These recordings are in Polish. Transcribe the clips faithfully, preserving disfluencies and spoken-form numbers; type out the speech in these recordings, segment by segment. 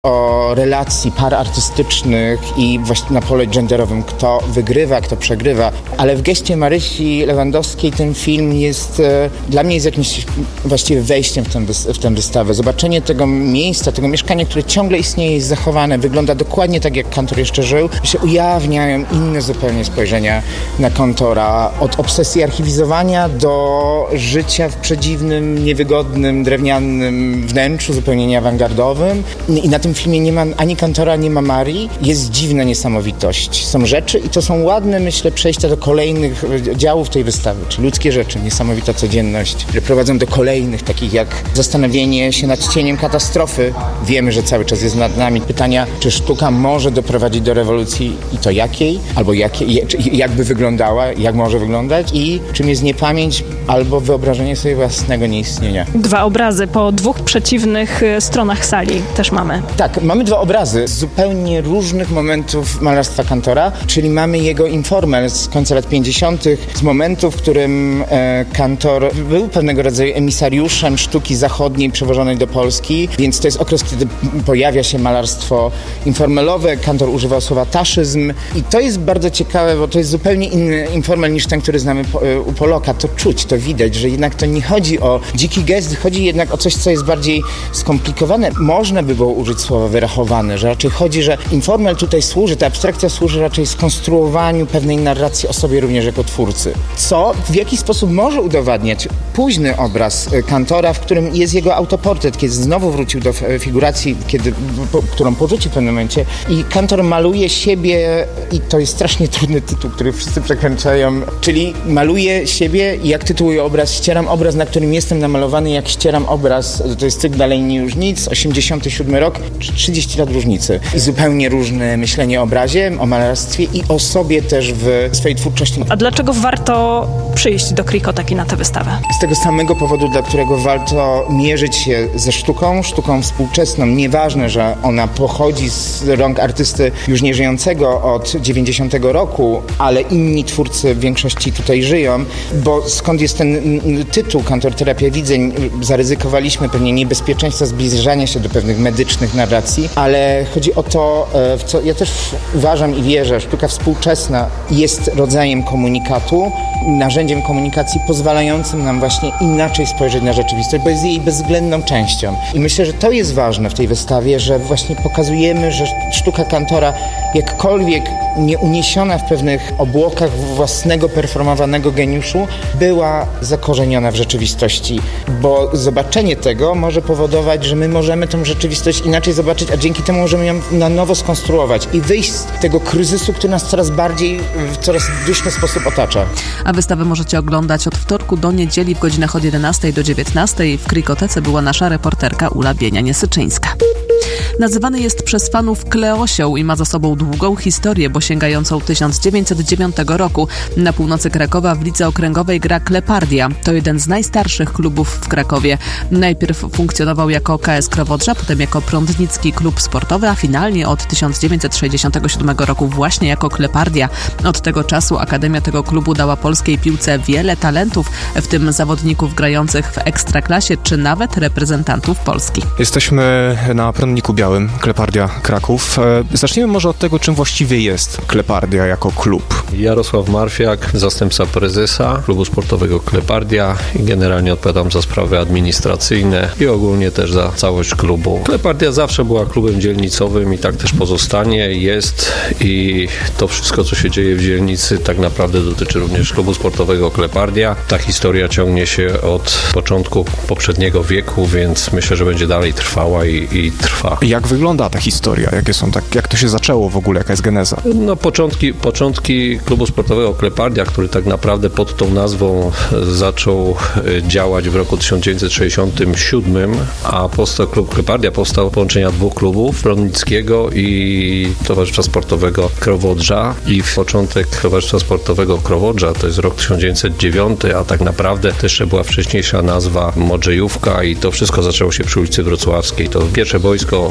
o relacji par artystycznych i właśnie na polu genderowym, kto wygrywa, kto przegrywa, ale w geście Marysi Lewandowskiej ten film jest e, dla mnie jest jakimś właściwie wejściem w tę, w tę wystawę. Zobaczenie tego miejsca, tego mieszkania, które ciągle istnieje, jest zachowane, wygląda dokładnie tak, jak Kantor jeszcze żył. Się ujawniają inne zupełnie spojrzenia na Kantora. Od obsesji archiwizowania do życia w przedziwnym, niewygodnym, drewnianym wnętrzu, zupełnie nieawangardowym. I na tym W tym filmie nie ma ani Kantora, nie ma Marii. Jest dziwna niesamowitość. Są rzeczy i to są ładne, myślę, przejścia do kolejnych działów tej wystawy, czy ludzkie rzeczy, niesamowita codzienność, które prowadzą do kolejnych, takich jak zastanowienie się nad cieniem katastrofy. Wiemy, że cały czas jest nad nami pytania, czy sztuka może doprowadzić do rewolucji i to jakiej, albo jakiej, jakby wyglądała, jak może wyglądać i czym jest niepamięć albo wyobrażenie sobie własnego nieistnienia. Dwa obrazy po dwóch przeciwnych stronach sali też mamy. Tak, mamy dwa obrazy z zupełnie różnych momentów malarstwa Kantora, czyli mamy jego informel z końca lat pięćdziesiątych, z momentu, w którym e, Kantor był pewnego rodzaju emisariuszem sztuki zachodniej przewożonej do Polski, więc to jest okres, kiedy pojawia się malarstwo informelowe. Kantor używał słowa taszyzm i to jest bardzo ciekawe, bo to jest zupełnie inny informel niż ten, który znamy po, e, u Poloka. To czuć, to widać, że jednak to nie chodzi o dziki gest, chodzi jednak o coś, co jest bardziej skomplikowane. Można by było użyć słowa wyrachowane, że raczej chodzi, że informel tutaj służy, ta abstrakcja służy raczej skonstruowaniu pewnej narracji o sobie również jako twórcy. Co w jakiś sposób może udowadniać późny obraz Kantora, w którym jest jego autoportret, kiedy znowu wrócił do figuracji, kiedy, po, którą porzucił w pewnym momencie i Kantor maluje siebie i to jest strasznie trudny tytuł, który wszyscy przekręcają, czyli maluje siebie i jak tytułuje obraz, ścieram obraz, na którym jestem namalowany, jak ścieram obraz, to jest cykl Dalej nie już nic, osiemdziesiąty siódmy rok, trzydzieści lat różnicy i zupełnie różne myślenie o obrazie, o malarstwie i o sobie też w swojej twórczości. A dlaczego warto przyjść do Krikoteki na tę wystawę? Z tego samego powodu, dla którego warto mierzyć się ze sztuką, sztuką współczesną. Nieważne, że ona pochodzi z rąk artysty już nieżyjącego od dziewięćdziesiątego roku, ale inni twórcy w większości tutaj żyją, bo skąd jest ten tytuł Kantor Terapia Widzeń? Zaryzykowaliśmy pewnie niebezpieczeństwo zbliżania się do pewnych medycznych narracji, ale chodzi o to, w co ja też uważam i wierzę, że sztuka współczesna jest rodzajem komunikatu, narzędziem komunikacji pozwalającym nam właśnie inaczej spojrzeć na rzeczywistość, bo jest jej bezwzględną częścią. I myślę, że to jest ważne w tej wystawie, że właśnie pokazujemy, że sztuka Kantora, jakkolwiek nie uniesiona w pewnych obłokach własnego performowanego geniuszu, była zakorzeniona w rzeczywistości, bo zobaczenie tego może powodować, że my możemy tę rzeczywistość inaczej zobaczyć, a dzięki temu możemy ją na nowo skonstruować i wyjść z tego kryzysu, który nas coraz bardziej, w coraz duszny sposób otacza. A wystawę możecie oglądać od wtorku do niedzieli w godzinach od jedenastej do dziewiętnastej. W Krikotece była nasza reporterka Ula Bienia-Niesyczyńska. Nazywany jest przez fanów Kleosią i ma za sobą długą historię, bo sięgającą tysiąc dziewięćset dziewiątego roku. Na północy Krakowa w lidze okręgowej gra Klepardia. To jeden z najstarszych klubów w Krakowie. Najpierw funkcjonował jako K S Krowodrza, potem jako Prądnicki Klub Sportowy, a finalnie od tysiąc dziewięćset sześćdziesiątego siódmego roku właśnie jako Klepardia. Od tego czasu Akademia tego klubu dała polskiej piłce wiele talentów, w tym zawodników grających w Ekstraklasie, czy nawet reprezentantów Polski. Jesteśmy na Prądniku Białym, Klepardia Kraków. Zacznijmy może od tego, czym właściwie jest Klepardia jako klub. Jarosław Marfiak, zastępca prezesa klubu sportowego Klepardia i generalnie odpowiadam za sprawy administracyjne i ogólnie też za całość klubu. Klepardia zawsze była klubem dzielnicowym i tak też pozostanie, jest i to wszystko, co się dzieje w dzielnicy, tak naprawdę dotyczy również klubu sportowego Klepardia. Ta historia ciągnie się od początku poprzedniego wieku, więc myślę, że będzie dalej trwała i, i trwa. Jak wygląda ta historia? Jakie są tak, jak to się zaczęło w ogóle? Jaka jest geneza? No początki, początki klubu sportowego Klepardia, który tak naprawdę pod tą nazwą zaczął działać w roku tysiąc dziewięćset sześćdziesiątym siódmym, a powstał klub Klepardia, powstał połączenia dwóch klubów, Prądnickiego i Towarzystwa Sportowego Krowodrza i w początek Towarzystwa Sportowego Krowodrza to jest rok tysiąc dziewięćset dziewiąty, a tak naprawdę też jeszcze była wcześniejsza nazwa Modrzejówka i to wszystko zaczęło się przy ulicy Wrocławskiej. To pierwsze boisko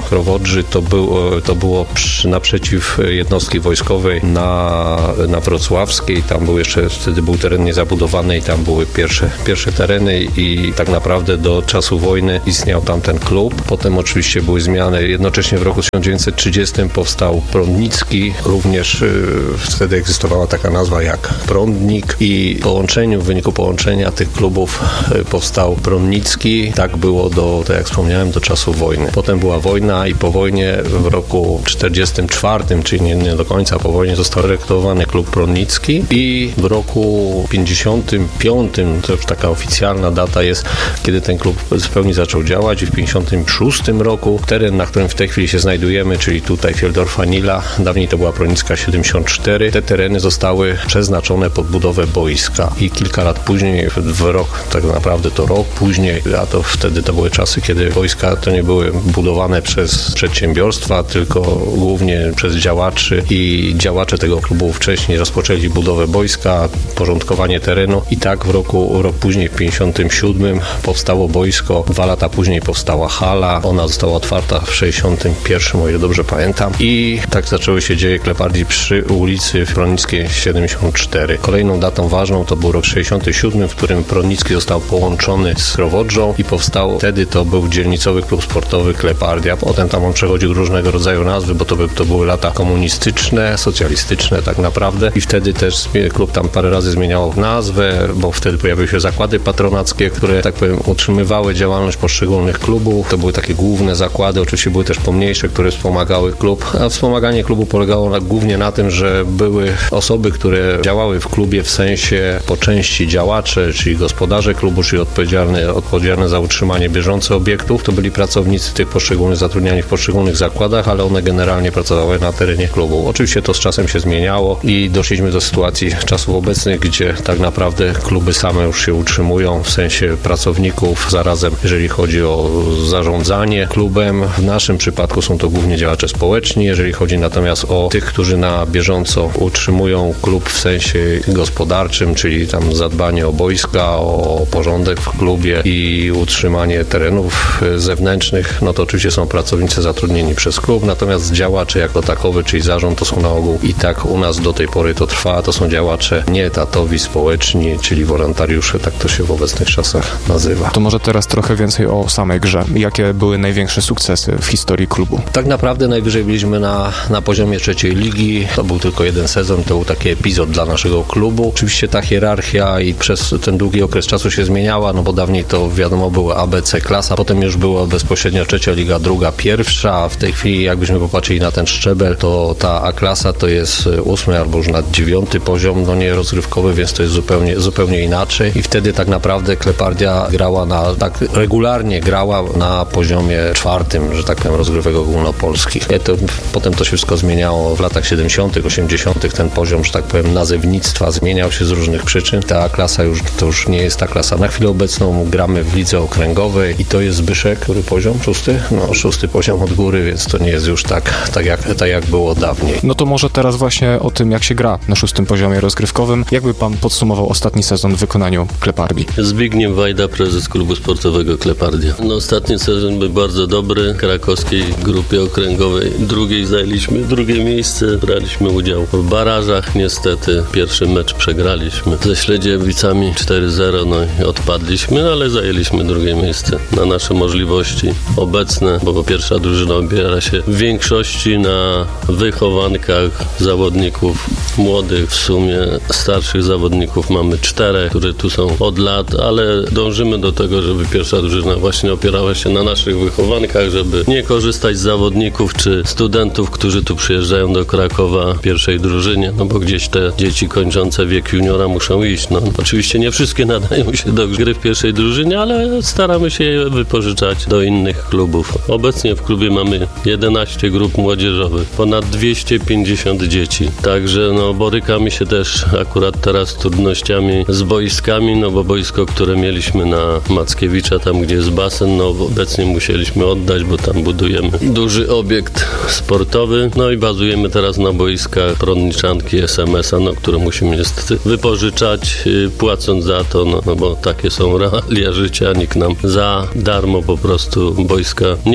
Skrowodrzy, to, był, to było przy, naprzeciw jednostki wojskowej na, na Wrocławskiej. Tam był jeszcze, wtedy był teren niezabudowany i tam były pierwsze, pierwsze tereny i tak naprawdę do czasu wojny istniał tam ten klub. Potem oczywiście były zmiany. Jednocześnie w roku tysiąc dziewięćset trzydziestym powstał Prądnicki. Również y, wtedy egzystowała taka nazwa jak Prądnik i w połączeniu, w wyniku połączenia tych klubów y, powstał Prądnicki. Tak było do, tak jak wspomniałem, do czasu wojny. Potem była wojna i po wojnie w roku czterdziestym czwartym, czyli nie, nie do końca po wojnie, został reaktywowany klub Prądnicki i w roku pięćdziesiątym piątym, to już taka oficjalna data jest, kiedy ten klub w pełni zaczął działać i w pięćdziesiątym szóstym roku teren, na którym w tej chwili się znajdujemy, czyli tutaj Fieldorfa Nila, dawniej to była Prądnicka siedemdziesiąt cztery, te tereny zostały przeznaczone pod budowę boiska i kilka lat później, w rok, tak naprawdę to rok później, a to wtedy to były czasy, kiedy wojska to nie były budowane przez przedsiębiorstwa, tylko głównie przez działaczy i działacze tego klubu wcześniej rozpoczęli budowę boiska, porządkowanie terenu i tak w roku, rok później, w pięćdziesiątym siódmym powstało boisko, dwa lata później powstała hala, ona została otwarta w sześćdziesiątym pierwszym, o ile dobrze pamiętam i tak zaczęły się dzieje Klepardii przy ulicy Prądnickiej siedemdziesiąt cztery. Kolejną datą ważną to był rok sześćdziesiąty siódmy, w którym Prądnicki został połączony z Skrowodrzą i powstał, wtedy to był dzielnicowy klub sportowy Klepardia. Potem tam on przechodził różnego rodzaju nazwy, bo to, by, to były lata komunistyczne, socjalistyczne tak naprawdę i wtedy też klub tam parę razy zmieniał nazwę, bo wtedy pojawiły się zakłady patronackie, które, tak powiem, utrzymywały działalność poszczególnych klubów. To były takie główne zakłady, oczywiście były też pomniejsze, które wspomagały klub, a wspomaganie klubu polegało na, głównie na tym, że były osoby, które działały w klubie w sensie po części działacze, czyli gospodarze klubu, czyli odpowiedzialne, odpowiedzialne za utrzymanie bieżące obiektów. To byli pracownicy tych poszczególnych zatrudniani w poszczególnych zakładach, ale one generalnie pracowały na terenie klubu. Oczywiście to z czasem się zmieniało i doszliśmy do sytuacji czasów obecnych, gdzie tak naprawdę kluby same już się utrzymują w sensie pracowników, zarazem jeżeli chodzi o zarządzanie klubem. W naszym przypadku są to głównie działacze społeczni, jeżeli chodzi natomiast o tych, którzy na bieżąco utrzymują klub w sensie gospodarczym, czyli tam zadbanie o boiska, o porządek w klubie i utrzymanie terenów zewnętrznych, no to oczywiście są pracownicy zatrudnieni przez klub, natomiast działacze jako takowy, czyli zarząd, to są na ogół i tak u nas do tej pory to trwa, to są działacze nieetatowi, społeczni, czyli wolontariusze, tak to się w obecnych czasach nazywa. To może teraz trochę więcej o samej grze. Jakie były największe sukcesy w historii klubu? Tak naprawdę najwyżej byliśmy na, na poziomie trzeciej ligi. To był tylko jeden sezon, to był taki epizod dla naszego klubu. Oczywiście ta hierarchia i przez ten długi okres czasu się zmieniała, no bo dawniej to wiadomo było A B C klasa, potem już było bezpośrednio trzecia liga, druga, pierwsza, a w tej chwili jakbyśmy popatrzyli na ten szczebel, to ta A klasa to jest ósmy albo już nawet dziewiąty poziom, no nie rozgrywkowy, więc to jest zupełnie, zupełnie inaczej i wtedy tak naprawdę Klepardia grała na, tak regularnie grała na poziomie czwartym, że tak powiem, rozgrywek ogólnopolskich. To, potem to się wszystko zmieniało w latach siedemdziesiątych, osiemdziesiątych ten poziom, że tak powiem, nazewnictwa zmieniał się z różnych przyczyn. Ta klasa już, to już nie jest ta klasa. Na chwilę obecną gramy w lidze okręgowej i to jest Zbyszek, który poziom? Szósty? No, szósty poziom od góry, więc to nie jest już tak, tak, jak, tak jak było dawniej. No to może teraz właśnie o tym, jak się gra na szóstym poziomie rozgrywkowym. Jakby pan podsumował ostatni sezon w wykonaniu Klepardii? Zbigniew Wajda, prezes klubu sportowego Klepardia. No, ostatni sezon był bardzo dobry. W krakowskiej grupie okręgowej drugiej zajęliśmy drugie miejsce. Braliśmy udział w barażach. Niestety pierwszy mecz przegraliśmy ze Śledziewicami cztery zero, no i odpadliśmy, ale zajęliśmy drugie miejsce. Na nasze możliwości obecne, bo pierwsza drużyna opiera się w większości na wychowankach zawodników młodych. W sumie starszych zawodników mamy czterech, które tu są od lat, ale dążymy do tego, żeby pierwsza drużyna właśnie opierała się na naszych wychowankach, żeby nie korzystać z zawodników czy studentów, którzy tu przyjeżdżają do Krakowa w pierwszej drużynie, no bo gdzieś te dzieci kończące wiek juniora muszą iść. No, oczywiście nie wszystkie nadają się do gry w pierwszej drużynie, ale staramy się je wypożyczać do innych klubów. Obecnie w klubie mamy jedenaście grup młodzieżowych, ponad dwieście pięćdziesiąt dzieci. Także no, borykamy się też akurat teraz z trudnościami z boiskami, no bo boisko, które mieliśmy na Mackiewicza, tam gdzie jest basen, no obecnie musieliśmy oddać, bo tam budujemy duży obiekt sportowy, no i bazujemy teraz na boiskach Prądniczanki S M S a, no, które musimy niestety wypożyczać, yy, płacąc za to, no, no bo takie są realia życia, nikt nam za darmo po prostu boiska nie da, tym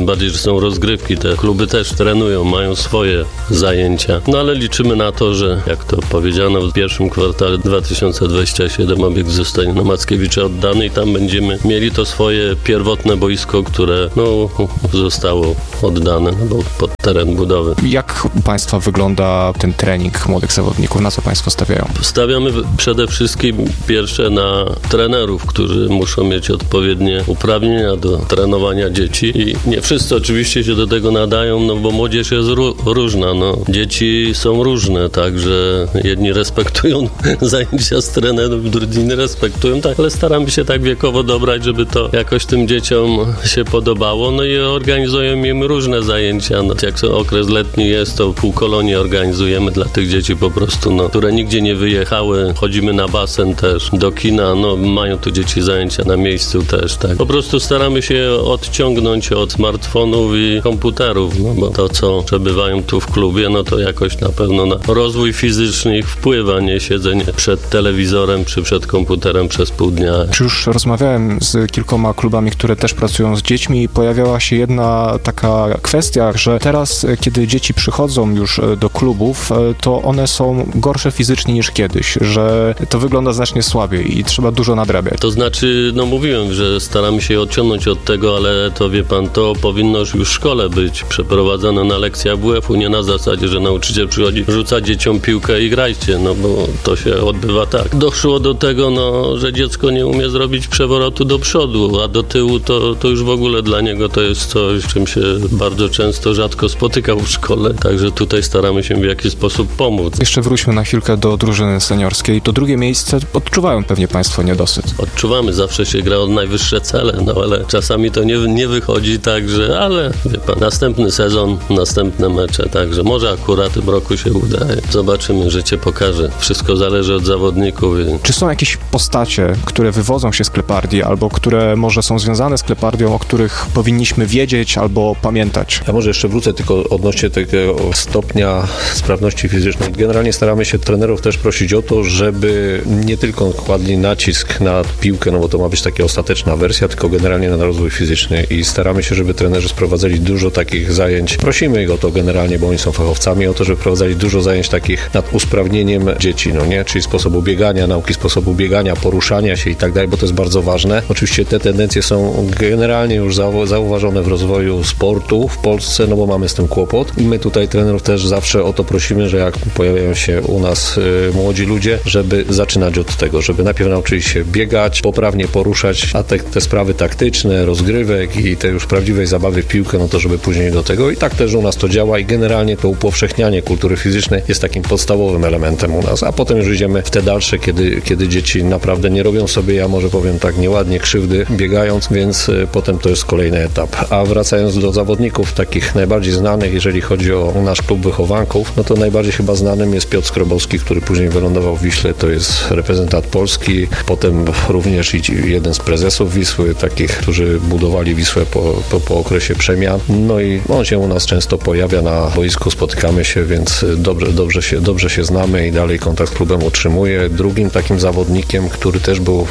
tym bardziej, że są rozgrywki, te kluby też trenują, mają swoje zajęcia. No ale liczymy na to, że jak to powiedziano, w pierwszym kwartale dwa tysiące dwudziestego siódmego obiekt zostanie na Mackiewicza oddany i tam będziemy mieli to swoje pierwotne boisko, które no, zostało oddane no, pod teren budowy. Jak u Państwa wygląda ten trening młodych zawodników? Na co Państwo stawiają? Stawiamy przede wszystkim pierwsze na trenerów, którzy muszą mieć odpowiednie uprawnienia do trenowania dzieci i nie wszyscy oczywiście się do tego nadają, no bo młodzież jest ró- różna. No. Dzieci są różne, także jedni respektują zajęcia z trenerem, drudzy nie respektują, tak, ale staramy się tak wiekowo dobrać, żeby to jakoś tym dzieciom się podobało, no i organizujemy im różne zajęcia. No, jak okres letni jest, to pół kolonii organizujemy dla tych dzieci po prostu, no, które nigdzie nie wyjechały. Chodzimy na basen też, do kina, no mają tu dzieci zajęcia na miejscu też, tak. Po prostu staramy się odciągnąć od smartfonów i komputerów, no bo to, co przebywają tu w klubie, no to jakoś na pewno na rozwój fizyczny ich wpływa, nie siedzenie przed telewizorem czy przed komputerem przez pół dnia. Czy już rozmawiałem z kilkoma klubami, które też pracują z dziećmi i pojawiała się jedna taka kwestia, że teraz, kiedy dzieci przychodzą już do klubów, to one są gorsze fizycznie niż kiedyś, że to wygląda znacznie słabiej i trzeba dużo nadrabiać. To znaczy, no mówiłem, że staramy się odciągnąć od tego, ale to wie pan, to powinno już w szkole być przeprowadzone na lekcjach W F u, nie na zasadzie, że nauczyciel przychodzi, rzuca dzieciom piłkę i grajcie, no bo to się odbywa tak. Doszło do tego, no, że dziecko nie umie zrobić przewrotu do przodu, a do tyłu to, to już w ogóle dla niego to jest coś, czym się bardzo często, rzadko spotykał w szkole, także tutaj staramy się w jakiś sposób pomóc. Jeszcze wróćmy na chwilkę do drużyny seniorskiej. To drugie miejsce odczuwają pewnie Państwo niedosyt. Odczuwamy, zawsze się gra o najwyższe cele, no ale czasami to nie, nie wychodzi, także, ale wie pan, następny sezon, następne mecze, także może akurat w tym roku się uda. Zobaczymy, życie pokaże. Wszystko zależy od zawodników. Czy są jakieś postacie, które wywodzą się z Klepardii, albo które może są związane z Klepardią, o których powinniśmy wiedzieć albo pamiętać? Ja może jeszcze wrócę tylko odnośnie tego stopnia sprawności fizycznej. Generalnie staramy się trenerów też prosić o to, żeby nie tylko kładli nacisk na piłkę, no bo to ma być taka ostateczna wersja, tylko generalnie na rozwój fizyczny i staramy się, żeby trenerzy sprowadzali dużo takich zajęć. Prosimy ich o to generalnie, bo oni są fachowcami, o to, żeby prowadzali dużo zajęć takich nad usprawnieniem dzieci, no nie? Czyli sposobu biegania, nauki sposobu biegania, poruszania się i tak dalej, bo to jest bardzo ważne. Oczywiście te tendencje są generalnie już zauważone w rozwoju sportu w Polsce, no bo mamy z tym kłopot i my tutaj trenerów też zawsze o to prosimy, że jak pojawiają się u nas y, młodzi ludzie, żeby zaczynać od tego, żeby najpierw nauczyli się biegać, poprawnie poruszać, a te, te sprawy taktyczne, rozgrywek i te już prawdziwej zabawy w piłkę, no to żeby później do tego i tak też u nas to działa i generalnie to upowszechnianie kultury fizycznej jest takim podstawowym elementem u nas, a potem już idziemy w te dalsze, kiedy, kiedy dzieci naprawdę nie robią sobie, ja może powiem tak nieładnie, krzywdy biegając, więc y, potem to jest kolejny etap. A wracając do zawodników takich najbardziej znanych, jeżeli chodzi o nasz klub wychowanków, no to najbardziej chyba znanym jest Piotr Skrobowski, który później wylądował w Wiśle, to jest reprezentant Polski, potem również jeden z prezesów Wisły, takich, którzy budowali Wisłę po, po, po okresie przemian. No i on się u nas często pojawia na boisku, spotykamy się, więc dobrze, dobrze, się, dobrze się znamy i dalej kontakt z klubem utrzymuję. Drugim takim zawodnikiem, który też był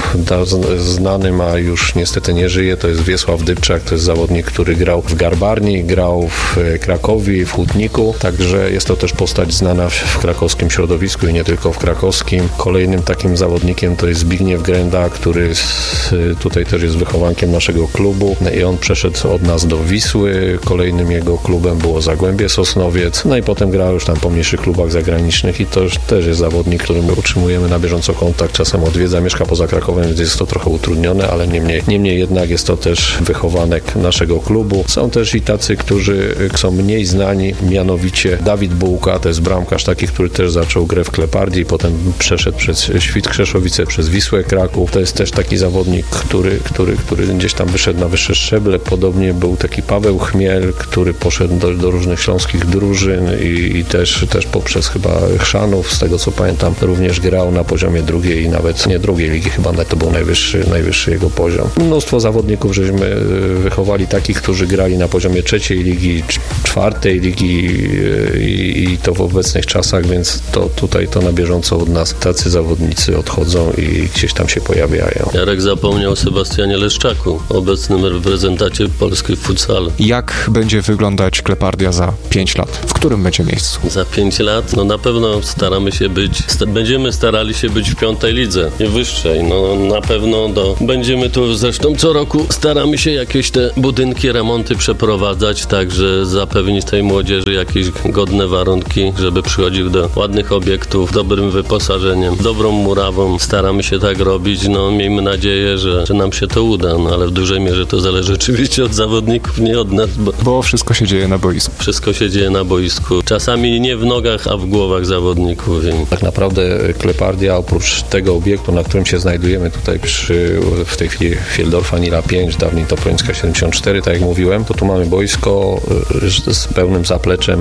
znanym, a już niestety nie żyje, to jest Wiesław Dybczak, to jest zawodnik, który grał w Garbarni, grał w Krakowie, w Hutniku, także jest to też postać znana w krakowskim środowisku i nie tylko w krakowskim. Kolejnym takim zawodnikiem to jest Zbigniew Grenda, który tutaj też jest wychowankiem naszego klubu i on przeszedł od nas do Wisły. Kolejnym jego klubem było Zagłębie Sosnowiec, no i potem grał już tam po mniejszych klubach zagranicznych i to już też jest zawodnik, którym utrzymujemy na bieżąco kontakt, czasem odwiedza, mieszka poza Krakowem, więc jest to trochę utrudnione, ale niemniej, niemniej jednak jest to też wychowanek naszego klubu. Są też i tacy, którzy są mniej znani, mianowicie Dawid Bułka, to jest bramkarz taki, który też zaczął grę w Klepardii, potem przeszedł przez Świt Krzeszowice, przez Wisłę Kraków. To jest też taki zawodnik, który, który, który gdzieś tam wyszedł na wyższe szczeble. Podobnie był taki Paweł Chmiel, który poszedł do, do różnych śląskich drużyn i, i też, też poprzez chyba Chrzanów, z tego co pamiętam, również grał na poziomie drugiej i nawet nie drugiej ligi, chyba to był najwyższy, najwyższy jego poziom. Mnóstwo zawodników żeśmy wychowali takich, którzy grali na poziomie trzeciej ligi, czwartej ligi i, i to w obecnych czasach, więc to tutaj to na bieżąco od nas tacy zawodnicy odchodzą i gdzieś tam się pojawiają. Jarek zapomniał o Sebastianie Leszczaku, obecnym reprezentancie Polski w futsalu. Jak będzie wyglądać Klepardia za pięć lat? W którym będzie miejscu? Za pięć lat, no na pewno staramy się być, sta- będziemy starali się być w piątej lidze, nie wyższej. No na pewno do, będziemy tu zresztą co roku staramy się jakieś te budynki, remonty przeprowadzać, tak, że zapewnić tej młodzieży jakieś godne warunki, żeby przychodził do ładnych obiektów, dobrym wyposażeniem, dobrą murawą. Staramy się tak robić, no miejmy nadzieję, że, że nam się to uda, no ale w dużej mierze to zależy oczywiście od zawodników, nie od nas, bo, Bo wszystko się dzieje na boisku. wszystko się dzieje na boisku. Czasami nie w nogach, a w głowach zawodników. I... Tak naprawdę Klepardia oprócz tego obiektu, na którym się znajdujemy tutaj przy, w tej chwili Fieldorfa Nila pięć, dawniej Topolińska siedemdziesiąt cztery, tak jak mówiłem, to tu mamy boisko z pełnym zapleczem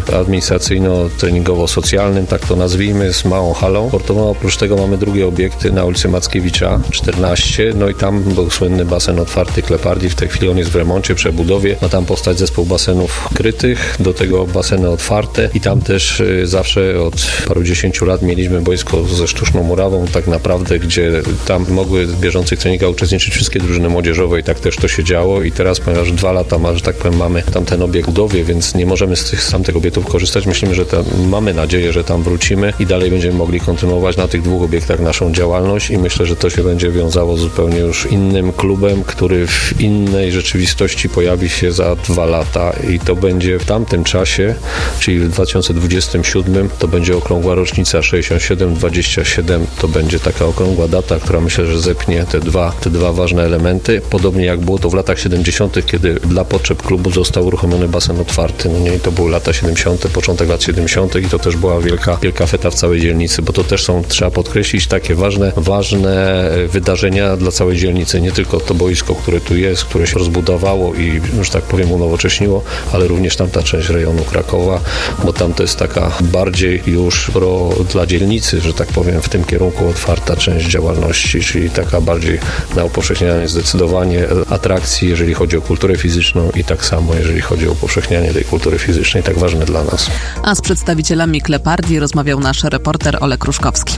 administracyjno-treningowo-socjalnym, tak to nazwijmy, z małą halą sportową. Oprócz tego mamy drugie obiekty na ulicy Mackiewicza czternaście, no i tam był słynny basen otwarty Klepardii. W tej chwili on jest w remoncie, przebudowie. Ma tam powstać zespół basenów krytych, do tego baseny otwarte i tam też y, zawsze od paru dziesięciu lat mieliśmy boisko ze sztuczną murawą, tak naprawdę, gdzie tam mogły w bieżących treningach uczestniczyć wszystkie drużyny młodzieżowe i tak też to się działo i teraz, ponieważ dwa lata ma, że tak powiem, mamy tam ten obiekt w budowie, więc nie możemy z tych z tamtych obiektów korzystać. Myślimy, że tam, mamy nadzieję, że tam wrócimy i dalej będziemy mogli kontynuować na tych dwóch obiektach naszą działalność i myślę, że to się będzie wiązało z zupełnie już innym klubem, który w innej rzeczywistości pojawi się za dwa lata i to będzie w tamtym czasie, czyli w dwa tysiące dwudziestym siódmym, to będzie okrągła rocznica sześćdziesiąt siedem dwadzieścia siedem, to będzie taka okrągła data, która myślę, że zepnie te dwa, te dwa ważne elementy. Podobnie jak było to w latach siedemdziesiątych, kiedy dla potrzeb klubu został uruchomiony basen otwarty. No nie, to były lata siedemdziesiąte, początek lat siedemdziesiątych i to też była wielka, wielka feta w całej dzielnicy, bo to też są, trzeba podkreślić, takie ważne, ważne wydarzenia dla całej dzielnicy. Nie tylko to boisko, które tu jest, które się rozbudowało i, już tak powiem, unowocześniło, ale również tamta część rejonu Krakowa, bo tam to jest taka bardziej już pro dla dzielnicy, że tak powiem, w tym kierunku otwarta część działalności, czyli taka bardziej na upowszechnianie zdecydowanie atrakcji, jeżeli chodzi o kulturę fizyczną i tak samo, jeżeli chodzi o upowszechnianie tej kultury fizycznej, tak ważne dla nas. A z przedstawicielami Klepardii rozmawiał nasz reporter Olek Ruszkowski.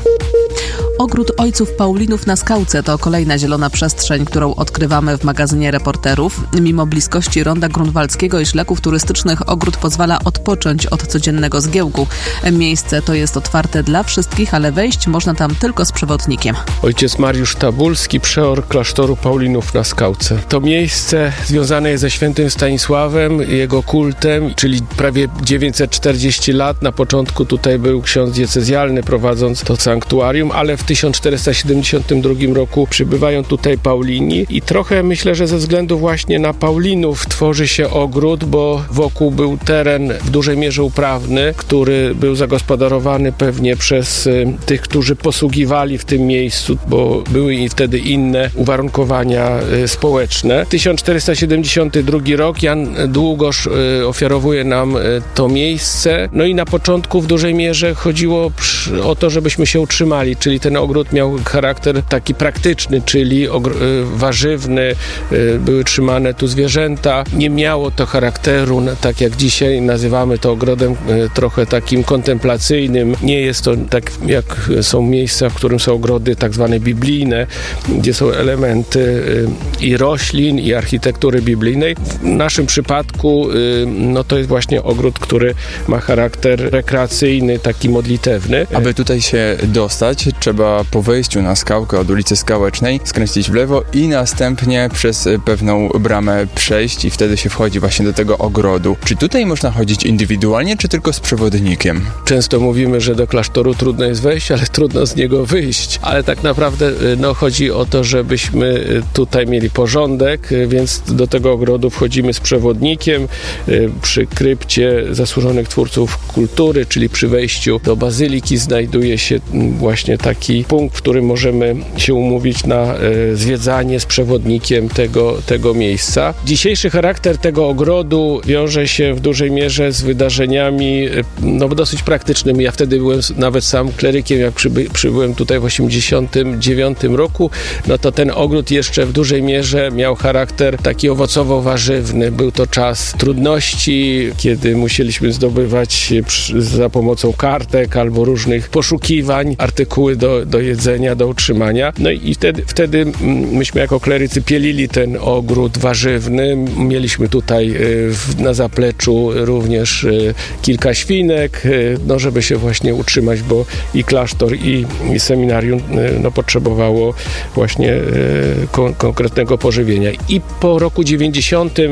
Ogród Ojców Paulinów na Skałce to kolejna zielona przestrzeń, którą odkrywamy w magazynie Reporterów. Mimo bliskości ronda grunwaldzkiego i szlaków turystycznych ogród pozwala odpocząć od codziennego zgiełku. Miejsce to jest otwarte dla wszystkich, ale wejść można tam tylko z przewodnikiem. Ojciec Mariusz Tabulski, przeor klasztoru Paulinów na Skałce. To miejsce związane jest ze świętym Stanisławem, jego kultem, czyli prawie dziewięćset czterdzieści lat. Na początku tutaj był ksiądz diecezjalny prowadząc to sanktuarium, ale w tysiąc czterysta siedemdziesiątym drugim roku przybywają tutaj Paulini i trochę myślę, że ze względu właśnie na Paulinów tworzy się ogród, bo wokół był teren w dużej mierze uprawny, który był zagospodarowany pewnie przez y, tych, którzy posługiwali w tym miejscu, bo były i wtedy inne uwarunkowania y, społeczne. tysiąc czterysta siedemdziesiąty drugi rok Jan Długosz y, ofiarowuje nam y, to miejsce, no i na początku w dużej mierze chodziło przy, o to, żebyśmy się utrzymali, czyli ten ogród miał charakter taki praktyczny, czyli ogr- warzywny, były trzymane tu zwierzęta. Nie miało to charakteru, tak jak dzisiaj nazywamy to ogrodem trochę takim kontemplacyjnym. Nie jest to tak jak są miejsca, w którym są ogrody tak zwane biblijne, gdzie są elementy i roślin, i architektury biblijnej. W naszym przypadku no to jest właśnie ogród, który ma charakter rekreacyjny, taki modlitewny. Aby tutaj się dostać, trzeba po wejściu na skałkę od ulicy Skałecznej skręcić w lewo i następnie przez pewną bramę przejść i wtedy się wchodzi właśnie do tego ogrodu. Czy tutaj można chodzić indywidualnie, czy tylko z przewodnikiem? Często mówimy, że do klasztoru trudno jest wejść, ale trudno z niego wyjść. Ale tak naprawdę no, chodzi o to, żebyśmy tutaj mieli porządek, więc do tego ogrodu wchodzimy z przewodnikiem przy krypcie zasłużonych twórców kultury, czyli przy wejściu do bazyliki znajduje się właśnie taki punkt, w którym możemy się umówić na e, zwiedzanie z przewodnikiem tego, tego miejsca. Dzisiejszy charakter tego ogrodu wiąże się w dużej mierze z wydarzeniami no, dosyć praktycznymi. Ja wtedy byłem nawet sam klerykiem, jak przyby, przybyłem tutaj w osiemdziesiątym dziewiątym roku, no to ten ogród jeszcze w dużej mierze miał charakter taki owocowo-warzywny. Był to czas trudności, kiedy musieliśmy zdobywać przy, za pomocą kartek albo różnych poszukiwań artykuły do do jedzenia, do utrzymania. No i wtedy, wtedy myśmy jako klerycy pielili ten ogród warzywny. Mieliśmy tutaj na zapleczu również kilka świnek, no żeby się właśnie utrzymać, bo i klasztor, i, i seminarium no, potrzebowało właśnie kon- konkretnego pożywienia. I po roku dziewięćdziesiątym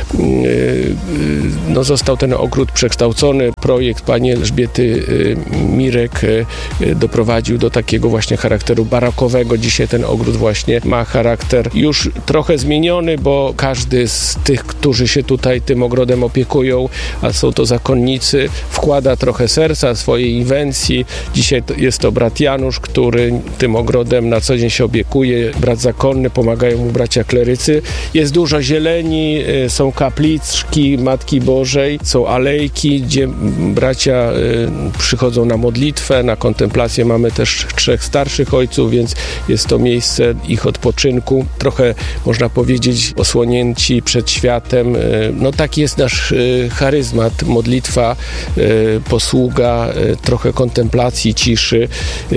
no, został ten ogród przekształcony. Projekt pani Elżbiety Mirek doprowadził do takiego właśnie charakteru barakowego. Dzisiaj ten ogród właśnie ma charakter już trochę zmieniony, bo każdy z tych, którzy się tutaj tym ogrodem opiekują, a są to zakonnicy, wkłada trochę serca, swojej inwencji. Dzisiaj to jest to brat Janusz, który tym ogrodem na co dzień się opiekuje. Brat zakonny, pomagają mu bracia klerycy. Jest dużo zieleni, są kapliczki Matki Bożej, są alejki, gdzie bracia przychodzą na modlitwę, na kontemplację. Mamy też trzech starszych ojców, więc jest to miejsce ich odpoczynku. Trochę, można powiedzieć, osłonięci przed światem. No taki jest nasz charyzmat, modlitwa, posługa, trochę kontemplacji, ciszy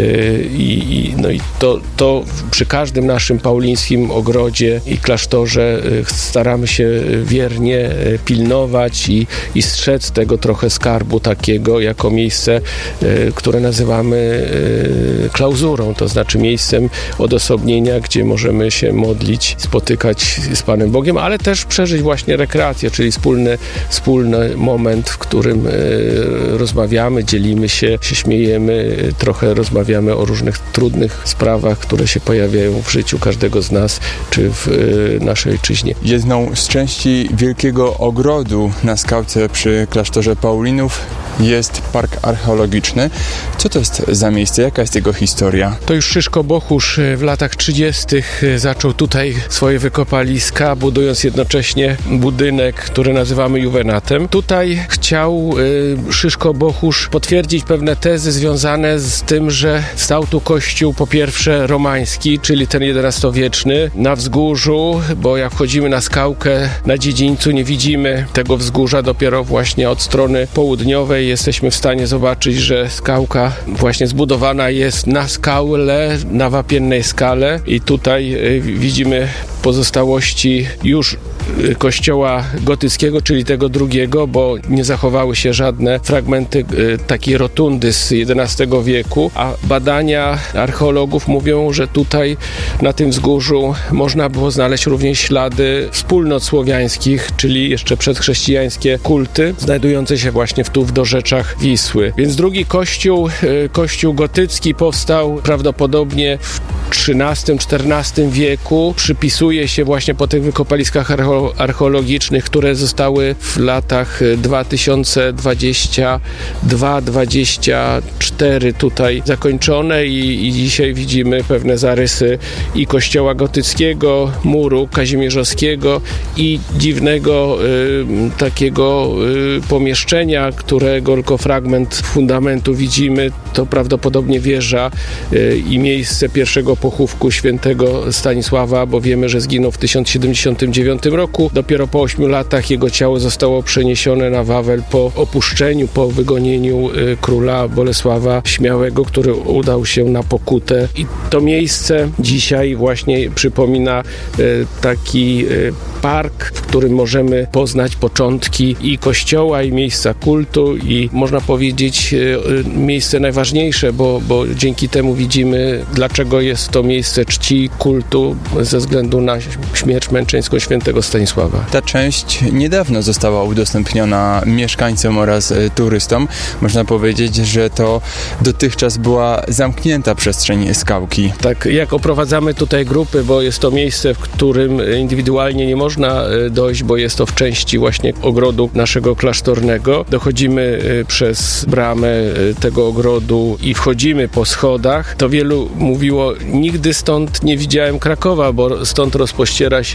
i, no i to, to przy każdym naszym paulińskim ogrodzie i klasztorze staramy się wiernie pilnować i, i strzec tego trochę skarbu takiego, jako miejsce, które nazywamy klauzurą, to znaczy miejscem odosobnienia, gdzie możemy się modlić, spotykać z Panem Bogiem, ale też przeżyć właśnie rekreację, czyli wspólny, wspólny moment, w którym rozmawiamy, dzielimy się, się śmiejemy, trochę rozmawiamy o różnych trudnych sprawach, które się pojawiają w życiu każdego z nas, czy w naszej ojczyźnie. Jedną z części wielkiego ogrodu na Skałce przy klasztorze Paulinów jest park archeologiczny. Co to jest za miejsce? Jaka jest jego historia? To już Szyszko Bochusz w latach trzydziestych zaczął tutaj swoje wykopaliska, budując jednocześnie budynek, który nazywamy Juwenatem. Tutaj chciał y, Szyszko Bochusz potwierdzić pewne tezy związane z tym, że stał tu kościół po pierwsze romański, czyli ten jedenastowieczny, na wzgórzu, bo jak wchodzimy na skałkę na dziedzińcu, nie widzimy tego wzgórza, dopiero właśnie od strony południowej jesteśmy w stanie zobaczyć, że skałka właśnie zbudowana jest na skale, na wapiennej skale i tutaj y, widzimy pozostałości już kościoła gotyckiego, czyli tego drugiego, bo nie zachowały się żadne fragmenty y, takiej rotundy z jedenastego wieku, a badania archeologów mówią, że tutaj na tym wzgórzu można było znaleźć również ślady wspólnot słowiańskich, czyli jeszcze przedchrześcijańskie kulty, znajdujące się właśnie w, tu w dorzeczach Wisły. Więc drugi kościół, y, kościół gotycki powstał prawdopodobnie w trzynastym czternastym wieku. Przypisuje się właśnie po tych wykopaliskach archeologicznych, które zostały w latach dwa tysiące dwudziestym drugim dwudziestym czwartym tutaj zakończone i, i dzisiaj widzimy pewne zarysy i kościoła gotyckiego, muru kazimierzowskiego i dziwnego y, takiego y, pomieszczenia, którego tylko fragment fundamentu widzimy. To prawdopodobnie wieża y, i miejsce pierwszego pochówku świętego Stanisława, bo wiemy, że zginął w tysiąc siedemdziesiątym dziewiątym roku. Dopiero po ośmiu latach jego ciało zostało przeniesione na Wawel po opuszczeniu, po wygonieniu y, króla Bolesława Śmiałego, który udał się na pokutę. I to miejsce dzisiaj właśnie przypomina y, taki y, park, w którym możemy poznać początki i kościoła, i miejsca kultu, i można powiedzieć y, y, miejsce najważniejsze, bo, bo dzięki temu widzimy, dlaczego jest to miejsce czci, kultu, ze względu na śmierć męczeńską świętego Stanisława. Ta część niedawno została udostępniona mieszkańcom oraz y, turystom. Można powiedzieć, że to dotychczas była zamknięta przestrzeń skałki. Tak, jak oprowadzamy tutaj grupy, bo jest to miejsce, w którym indywidualnie nie można y, dojść, bo jest to w części właśnie ogrodu naszego klasztornego. Dochodzimy y, przez bramę y, tego ogrodu i wchodzimy po schodach. To wielu mówiło, nigdy stąd nie widziałem Krakowa, bo stąd rozpościera się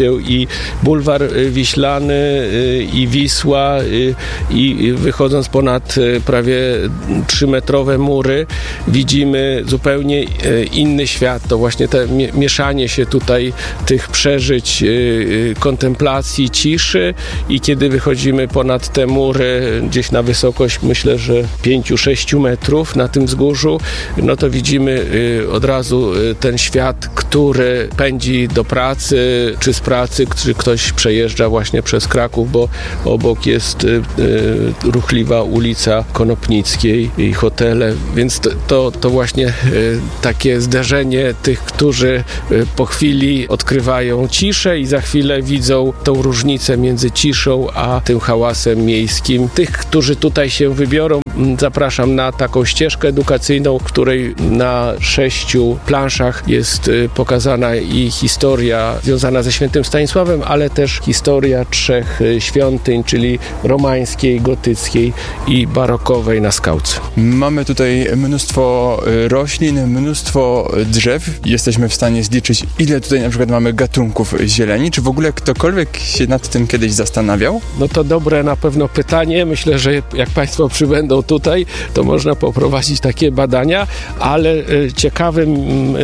się i bulwar Wiślany, i Wisła, i wychodząc ponad prawie trzymetrowe mury, widzimy zupełnie inny świat. To właśnie to mieszanie się tutaj tych przeżyć, kontemplacji, ciszy, i kiedy wychodzimy ponad te mury, gdzieś na wysokość, myślę, że pięciu sześciu metrów na tym wzgórzu, no to widzimy od razu ten świat, który pędzi do pracy, czy z pracy, czy ktoś przejeżdża właśnie przez Kraków, bo obok jest ruchliwa ulica Konopnickiej i hotele, więc to, to, to właśnie takie zderzenie tych, którzy po chwili odkrywają ciszę i za chwilę widzą tą różnicę między ciszą a tym hałasem miejskim. Tych, którzy tutaj się wybiorą, zapraszam na taką ścieżkę edukacyjną, w której na sześciu planszach jest pokazana i historia związana ze świętym Stanisławem, ale też historia trzech świątyń, czyli romańskiej, gotyckiej i barokowej na Skałce. Mamy tutaj mnóstwo roślin, mnóstwo drzew. Jesteśmy w stanie zliczyć, ile tutaj na przykład mamy gatunków zieleni. Czy w ogóle ktokolwiek się nad tym kiedyś zastanawiał? No to dobre na pewno pytanie. Myślę, że jak Państwo przybędą tutaj, to można poprowadzić takie badania, ale ciekawym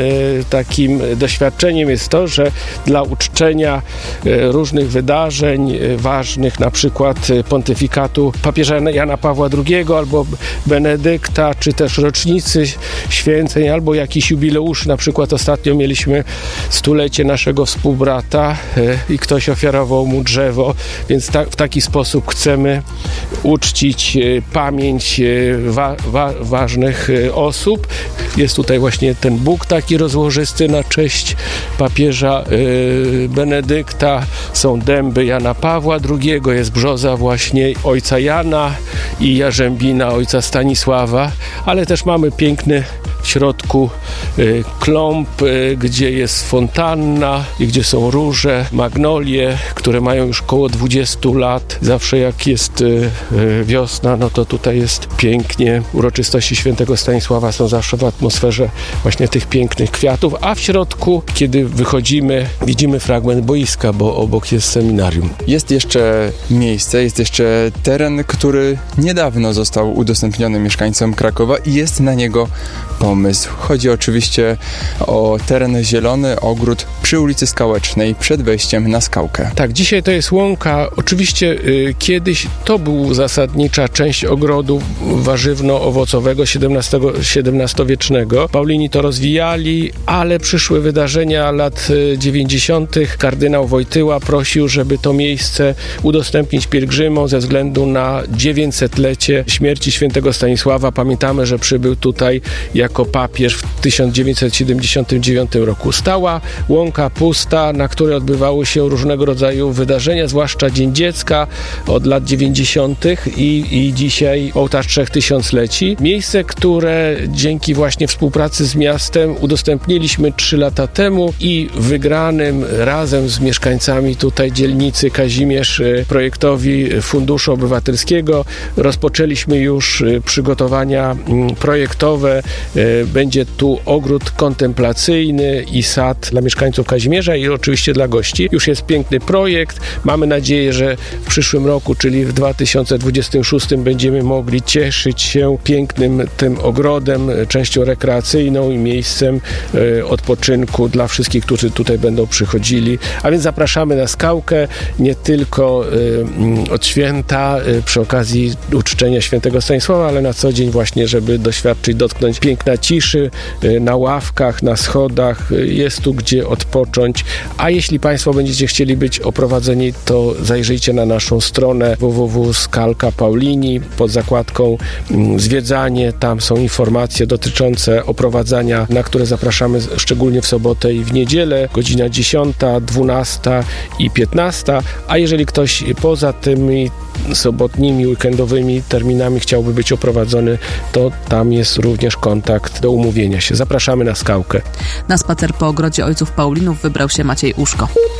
takim doświadczeniem jest to, że dla uczczenia różnych wydarzeń ważnych, na przykład pontyfikatu papieża Jana Pawła drugiego albo Benedykta, czy też rocznicy święceń, albo jakiś jubileusz, na przykład ostatnio mieliśmy stulecie naszego współbrata i ktoś ofiarował mu drzewo, więc ta, w taki sposób chcemy uczcić pamięć wa, wa, ważnych osób. Jest tutaj właśnie ten Bóg taki rozłożysty na cześć papieża Benedykta, są dęby Jana Pawła drugiego, jest brzoza właśnie ojca Jana i jarzębina ojca Stanisława, ale też mamy piękny w środku y, klomb, y, gdzie jest fontanna i gdzie są róże, magnolie, które mają już około dwudziestu lat. Zawsze jak jest y, y, wiosna, no to tutaj jest pięknie. Uroczystości świętego Stanisława są zawsze w atmosferze właśnie tych pięknych kwiatów, a w środku, kiedy wychodzimy, widzimy fragment boiska, bo obok jest seminarium. Jest jeszcze miejsce, jest jeszcze teren, który niedawno został udostępniony mieszkańcom Krakowa i jest na niego pomysł. Chodzi oczywiście o teren zielony, ogród przy ulicy Skałecznej, przed wejściem na Skałkę. Tak, dzisiaj to jest łąka. Oczywiście y, kiedyś to był zasadnicza część ogrodu warzywno-owocowego siedemnastowiecznego. Paulini to rozwijali, ale przyszły wydarzenia lat dziewięćdziesiątych. Kardynał Wojtyła prosił, żeby to miejsce udostępnić pielgrzymom ze względu na dziewięćsetlecie śmierci świętego Stanisława. Pamiętamy, że przybył tutaj jako papież w tysiąc dziewięćset siedemdziesiątym dziewiątym roku. Stała łąka pusta, na której odbywały się różnego rodzaju wydarzenia, zwłaszcza Dzień Dziecka od lat dziewięćdziesiątych i, i dzisiaj ołtarz trzech tysiącleci. Miejsce, które dzięki właśnie współpracy z miastem udostępniliśmy trzy lata temu i wygranym razem z mieszkańcami tutaj dzielnicy Kazimierz projektowi Funduszu Obywatelskiego rozpoczęliśmy już przygotowania projektowe. Będzie tu ogród kontemplacyjny i sad dla mieszkańców Kazimierza i oczywiście dla gości. Już jest piękny projekt. Mamy nadzieję, że w przyszłym roku, czyli w dwa tysiące dwudziestym szóstym będziemy mogli cieszyć się pięknym tym ogrodem, częścią rekreacyjną i miejscem e, odpoczynku dla wszystkich, którzy tutaj będą przychodzili. A więc zapraszamy na Skałkę nie tylko e, od święta e, przy okazji uczczenia świętego Stanisława, ale na co dzień właśnie, żeby doświadczyć, dotknąć piękna ciszy e, na ławkach, na schodach. E, jest tu gdzie odpocząć. A jeśli Państwo będziecie chcieli być oprowadzeni, to zajrzyjcie na naszą stronę w w w kropka skalka paulini pod zakładką zwiedzanie. Tam są informacje dotyczące oprowadzania, na które zapraszamy szczególnie w sobotę i w niedzielę, godzina dziesiąta, dwunasta i piętnasta. A jeżeli ktoś poza tymi sobotnimi, weekendowymi terminami chciałby być oprowadzony, to tam jest również kontakt do umówienia się. Zapraszamy na Skałkę. Na spacer po ogrodzie ojców Paulinów wybrał się Maciej Uszko.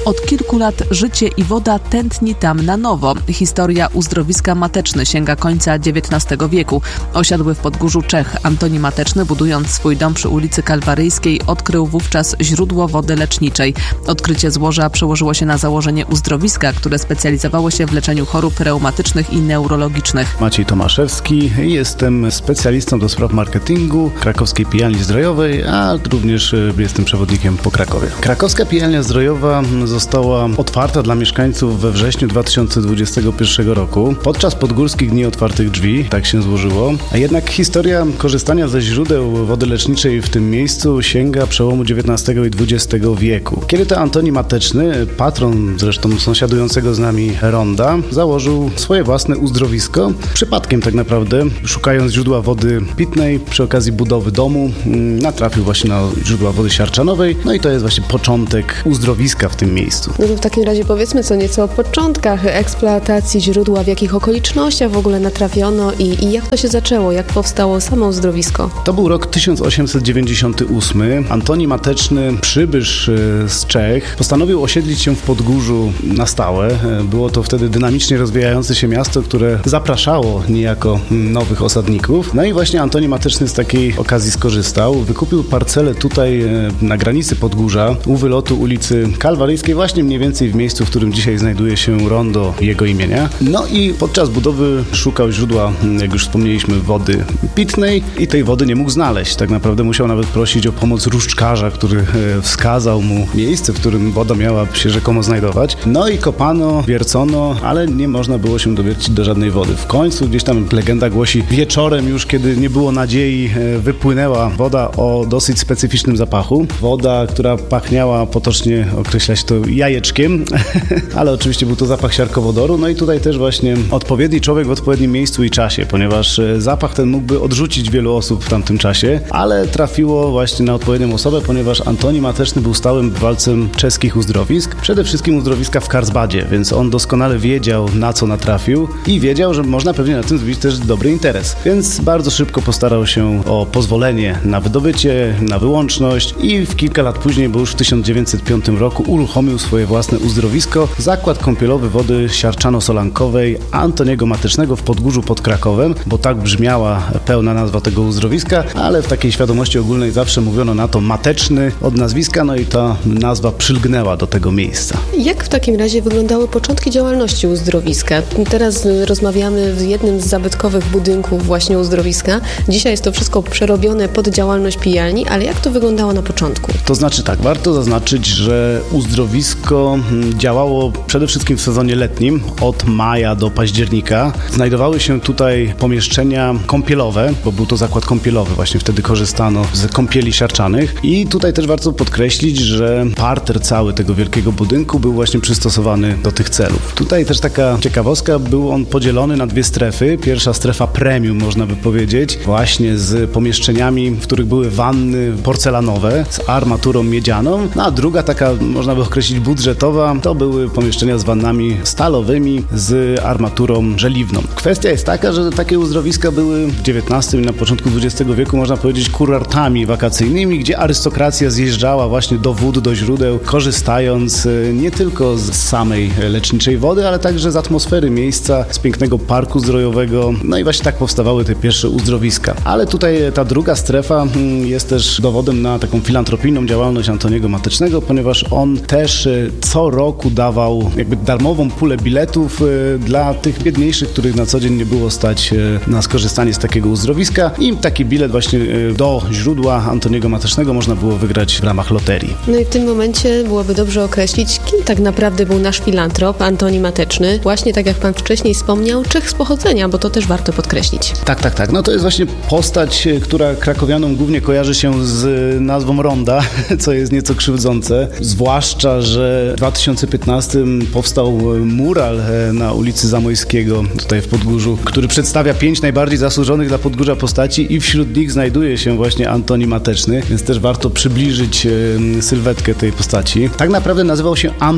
Od kilku lat życie i woda tętni tam na nowo. Historia uzdrowiska Mateczny sięga końca dziewiętnastego wieku. Osiadły w Podgórzu Czech Antoni Mateczny, budując swój dom przy ulicy Kalwaryjskiej, odkrył wówczas źródło wody leczniczej. Odkrycie złoża przełożyło się na założenie uzdrowiska, które specjalizowało się w leczeniu chorób reumatycznych i neurologicznych. Maciej Tomaszewski, jestem specjalistą do spraw marketingu Krakowskiej Pijalni Zdrojowej, a również jestem przewodnikiem po Krakowie. Krakowska Pijalnia Zdrojowa została otwarta dla mieszkańców we wrześniu dwa tysiące dwudziestego pierwszego roku, podczas Podgórskich Dni Otwartych Drzwi, tak się złożyło. A jednak historia korzystania ze źródeł wody leczniczej w tym miejscu sięga przełomu dziewiętnastego i dwudziestego wieku. Kiedy to Antoni Mateczny, patron zresztą sąsiadującego z nami ronda, założył swoje własne uzdrowisko. Przypadkiem tak naprawdę, szukając źródła wody pitnej, przy okazji budowy domu, natrafił właśnie na źródła wody siarczanowej, no i to jest właśnie początek uzdrowiska w tym miejscu. No to w takim razie powiedzmy co nieco o początkach eksploatacji źródła, w jakich okolicznościach w ogóle natrafiono i, i jak to się zaczęło, jak powstało samo uzdrowisko. To był rok tysiąc osiemset dziewięćdziesiąty ósmy. Antoni Mateczny, przybysz z Czech, postanowił osiedlić się w Podgórzu na stałe. Było to wtedy dynamicznie rozwijające się miasto, które zapraszało niejako nowych osadników. No i właśnie Antoni Mateczny z takiej okazji skorzystał. Wykupił parcelę tutaj na granicy Podgórza, u wylotu ulicy Kalwaryjskiej, właśnie mniej więcej w miejscu, w którym dzisiaj znajduje się rondo jego imienia. No i podczas budowy szukał źródła, jak już wspomnieliśmy, wody pitnej i tej wody nie mógł znaleźć. Tak naprawdę musiał nawet prosić o pomoc różdżkarza, który wskazał mu miejsce, w którym woda miała się rzekomo znajdować. No i kopano, wiercono, ale nie można było się dowiercić do żadnej wody. W końcu gdzieś tam legenda głosi, wieczorem już, kiedy nie było nadziei, wypłynęła woda o dosyć specyficznym zapachu. Woda, która pachniała, potocznie określa się to jajeczkiem, ale oczywiście był to zapach siarkowodoru. No i tutaj też właśnie odpowiedni człowiek w odpowiednim miejscu i czasie, ponieważ zapach ten mógłby odrzucić wielu osób w tamtym czasie, ale trafiło właśnie na odpowiednią osobę, ponieważ Antoni Mateczny był stałym bywalcem czeskich uzdrowisk, przede wszystkim uzdrowiska w Karlsbadzie, więc on doskonale wiedział, na co natrafił i wiedział, że można pewnie na tym zrobić też dobry interes. Więc bardzo szybko postarał się o pozwolenie na wydobycie, na wyłączność i w kilka lat później, bo już w tysiąc dziewięćset piątym roku uruchomił swoje własne uzdrowisko, zakład kąpielowy wody siarczano-solankowej Antoniego Matecznego w Podgórzu pod Krakowem, bo tak brzmiała pełna nazwa tego uzdrowiska, ale w takiej świadomości ogólnej zawsze mówiono na to Mateczny od nazwiska, no i ta nazwa przylgnęła do tego miejsca. Jak w takim razie wyglądały początki działalności uzdrowiska? Teraz rozmawiamy w jednym z zabytkowych budynków właśnie uzdrowiska. Dzisiaj jest to wszystko przerobione pod działalność pijalni, ale jak to wyglądało na początku? To znaczy tak, warto zaznaczyć, że uzdrowisko działało przede wszystkim w sezonie letnim, od maja do października. Znajdowały się tutaj pomieszczenia kąpielowe, bo był to zakład kąpielowy, właśnie wtedy korzystano z kąpieli siarczanych i tutaj też warto podkreślić, że parter cały tego wielkiego budynku był właśnie przystosowany do tych celów. Tutaj też taka ciekawostka, był on podzielony na dwie strefy. Pierwsza strefa premium, można by powiedzieć, właśnie z pomieszczeniami, w których były wanny porcelanowe z armaturą miedzianą, no a druga taka, można by określić, budżetowa, to były pomieszczenia z wannami stalowymi z armaturą żeliwną. Kwestia jest taka, że takie uzdrowiska były w dziewiętnastym i na początku dwudziestego wieku, można powiedzieć, kurortami wakacyjnymi, gdzie arystokracja zjeżdżała właśnie do wód, do źródeł, korzystając nie tylko z samej leczniczej wody, ale także z atmosfery miejsca, z pięknego parku zdrojowego. No i właśnie tak powstawały te pierwsze uzdrowiska. Ale tutaj ta druga strefa jest też dowodem na taką filantropijną działalność Antoniego Matecznego, ponieważ on też co roku dawał jakby darmową pulę biletów dla tych biedniejszych, których na co dzień nie było stać na skorzystanie z takiego uzdrowiska. I taki bilet właśnie do źródła Antoniego Matecznego można było wygrać w ramach loterii. No i w tym momencie byłoby dobrze określić, kim tak naprawdę był nasz filantrop Antoni Mateczny. Właśnie tak jak pan wcześniej wspomniał, Czech z pochodzenia, bo to też warto podkreślić. Tak, tak, tak. No to jest właśnie postać, która krakowianom głównie kojarzy się z nazwą ronda, co jest nieco krzywdzące. Zwłaszcza, że w dwa tysiące piętnastym powstał mural na ulicy Zamojskiego, tutaj w Podgórzu, który przedstawia pięć najbardziej zasłużonych dla Podgórza postaci i wśród nich znajduje się właśnie Antoni Mateczny, więc też warto przybliżyć sylwetkę tej postaci. Tak naprawdę nazywał się Anton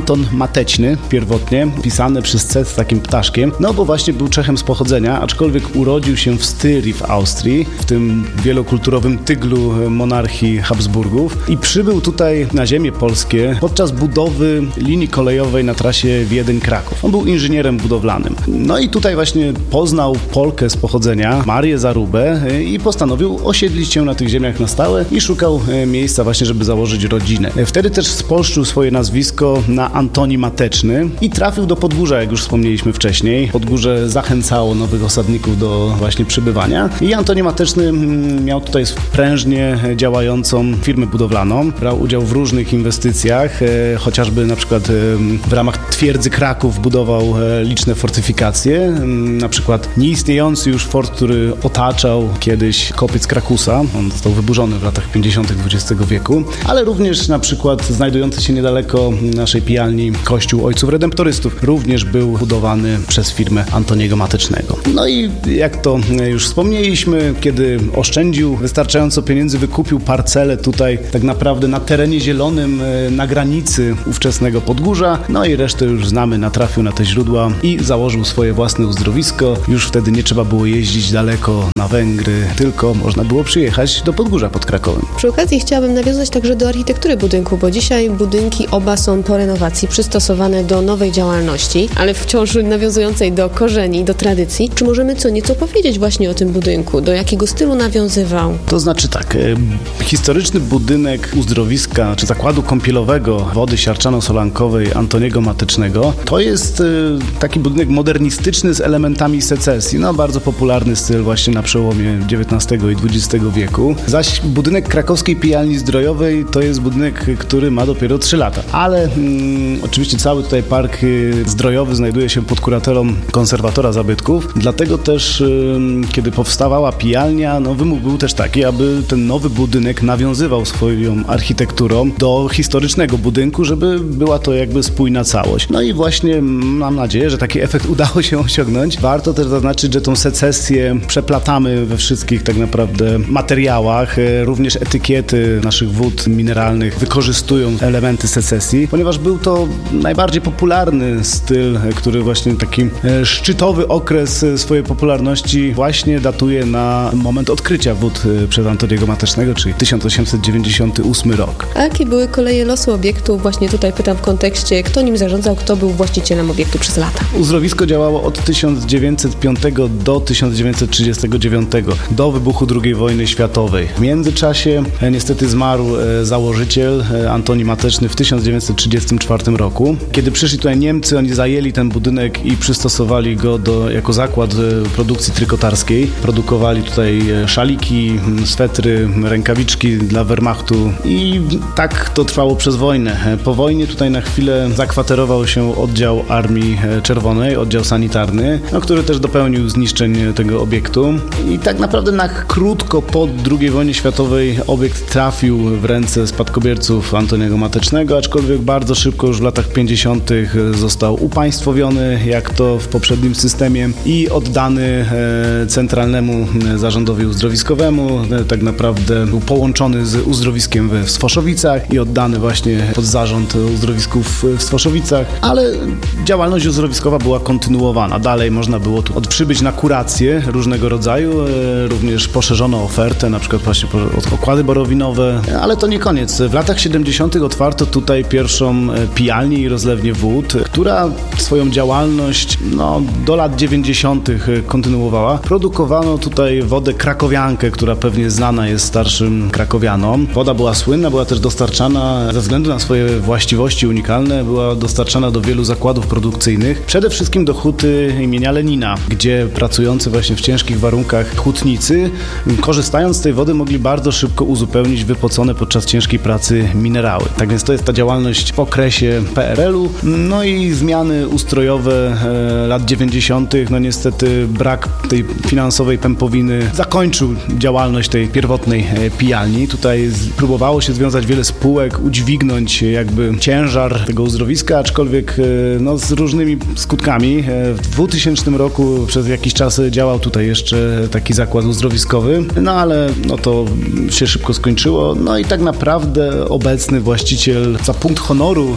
Anton Mateczny, pierwotnie pisany przez C z takim ptaszkiem, no bo właśnie był Czechem z pochodzenia, aczkolwiek urodził się w Styrii w Austrii, w tym wielokulturowym tyglu monarchii Habsburgów i przybył tutaj na ziemię polskie podczas budowy linii kolejowej na trasie Wiedeń-Kraków. On był inżynierem budowlanym. No i tutaj właśnie poznał Polkę z pochodzenia, Marię Zarubę i postanowił osiedlić się na tych ziemiach na stałe i szukał miejsca właśnie, żeby założyć rodzinę. Wtedy też spolszczył swoje nazwisko na Antoni Mateczny i trafił do Podgórza, jak już wspomnieliśmy wcześniej. Podgórze zachęcało nowych osadników do właśnie przybywania i Antoni Mateczny miał tutaj prężnie działającą firmę budowlaną. Brał udział w różnych inwestycjach, chociażby na przykład w ramach twierdzy Kraków budował liczne fortyfikacje, na przykład nieistniejący już fort, który otaczał kiedyś kopiec Krakusa. On został wyburzony w latach pięćdziesiątych dwudziestego wieku, ale również na przykład znajdujący się niedaleko naszej pijalni kościół Ojców Redemptorystów również był budowany przez firmę Antoniego Matecznego. No i jak to już wspomnieliśmy, kiedy oszczędził wystarczająco pieniędzy, wykupił parcelę tutaj tak naprawdę na terenie zielonym na granicy ówczesnego Podgórza, no i resztę już znamy, natrafił na te źródła i założył swoje własne uzdrowisko. Już wtedy nie trzeba było jeździć daleko na Węgry, tylko można było przyjechać do Podgórza pod Krakowem. Przy okazji chciałabym nawiązać także do architektury budynku, bo dzisiaj budynki oba są po renowacji, przystosowane do nowej działalności, ale wciąż nawiązującej do korzeni, do tradycji. Czy możemy co nieco powiedzieć właśnie o tym budynku? Do jakiego stylu nawiązywał? To znaczy tak, historyczny budynek uzdrowiska, czy zakładu kąpielowego wody siarczano-solankowej Antoniego Matecznego, to jest taki budynek modernistyczny z elementami secesji. No, bardzo popularny styl właśnie na przełomie dziewiętnastego i dwudziestego wieku. Zaś budynek krakowskiej pijalni zdrojowej to jest budynek, który ma dopiero trzy lata. Ale mm, oczywiście cały tutaj park zdrojowy znajduje się pod kuratorą konserwatora zabytków. Dlatego też, y, kiedy powstawała pijalnia, no wymóg był też taki, aby ten nowy budynek nawiązywał swoją architekturą do historycznego budynku, żeby była to jakby spójna całość. No i właśnie mam nadzieję, że taki efekt udało się osiągnąć. Warto też zaznaczyć, że tą secesję przeplatamy we wszystkich tak naprawdę materiałach. Również etykiety naszych wód mineralnych wykorzystują elementy secesji, ponieważ był to najbardziej popularny styl, który właśnie taki szczytowy okres swojej popularności właśnie datuje na moment odkrycia wód przez Antoniego Matecznego, czyli tysiąc osiemset dziewięćdziesiąty ósmy rok. A jakie były koleje losu obiektu? Właśnie tutaj pytam w kontekście, kto nim zarządzał, kto był właścicielem obiektu przez lata. Uzdrowisko działało od tysiąc dziewięćset piątego do tysiąc dziewięćset trzydziestego dziewiątego, do wybuchu drugiej wojny światowej. W międzyczasie niestety zmarł założyciel Antoni Mateczny w tysiąc dziewięćset trzydziestym czwartym roku. Kiedy przyszli tutaj Niemcy, oni zajęli ten budynek i przystosowali go do, jako zakład produkcji trykotarskiej. Produkowali tutaj szaliki, swetry, rękawiczki dla Wehrmachtu i tak to trwało przez wojnę. Po wojnie tutaj na chwilę zakwaterował się oddział Armii Czerwonej, oddział sanitarny, no, który też dopełnił zniszczeń tego obiektu i tak naprawdę na krótko po drugiej wojnie światowej obiekt trafił w ręce spadkobierców Antoniego Matecznego, aczkolwiek bardzo szybko już w latach pięćdziesiątych został upaństwowiony, jak to w poprzednim systemie i oddany e, centralnemu zarządowi uzdrowiskowemu. E, tak naprawdę był połączony z uzdrowiskiem w Stwoszowicach i oddany właśnie pod zarząd uzdrowisków w Stwoszowicach, ale działalność uzdrowiskowa była kontynuowana. Dalej można było tu przybyć na kuracje różnego rodzaju, e, również poszerzono ofertę, na przykład właśnie okłady borowinowe, ale to nie koniec. W latach siedemdziesiątych otwarto tutaj pierwszą pijalnię i rozlewnię wód, która swoją działalność no, do lat dziewięćdziesiątych kontynuowała. Produkowano tutaj wodę krakowiankę, która pewnie znana jest starszym krakowianom. Woda była słynna, była też dostarczana ze względu na swoje właściwości unikalne, była dostarczana do wielu zakładów produkcyjnych, przede wszystkim do huty imienia Lenina, gdzie pracujący właśnie w ciężkich warunkach hutnicy, korzystając z tej wody, mogli bardzo szybko uzupełnić wypocone podczas ciężkiej pracy minerały. Tak więc to jest ta działalność w okresie P R L u. No i zmiany ustrojowe e, lat dziewięćdziesiątych. No niestety brak tej finansowej pępowiny zakończył działalność tej pierwotnej e, pijalni. Tutaj z, próbowało się związać wiele spółek, udźwignąć jakby ciężar tego uzdrowiska, aczkolwiek e, no, z różnymi skutkami. E, w dwutysięcznym roku przez jakiś czas działał tutaj jeszcze taki zakład uzdrowiskowy, no ale no to się szybko skończyło. No i tak naprawdę obecny właściciel za punkt honoru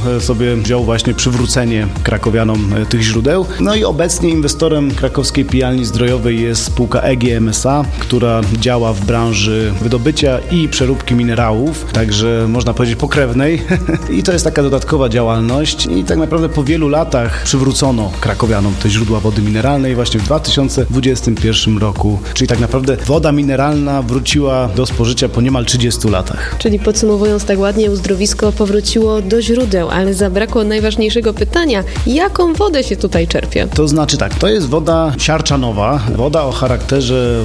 sobie wziął właśnie przywrócenie krakowianom tych źródeł. No i obecnie inwestorem krakowskiej pijalni zdrojowej jest spółka E G M S A, która działa w branży wydobycia i przeróbki minerałów, także można powiedzieć pokrewnej. I to jest taka dodatkowa działalność i tak naprawdę po wielu latach przywrócono krakowianom te źródła wody mineralnej właśnie w dwa tysiące dwudziestym pierwszym roku, czyli tak naprawdę woda mineralna wróciła do spożycia po niemal trzydziestu latach. Czyli podsumowując tak ładnie, uzdrowisko powróciło do źródeł, ale zabrakło najważniejszego pytania, jaką wodę się tutaj czerpie? To znaczy tak, to jest woda siarczanowa, woda o charakterze